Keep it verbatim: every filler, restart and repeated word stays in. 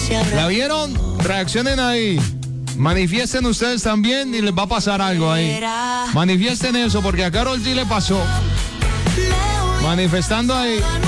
¿La vieron? Reaccionen ahí. Manifiesten ustedes también y les va a pasar algo ahí. Manifiesten eso porque a Karol G le pasó. Manifestando ahí.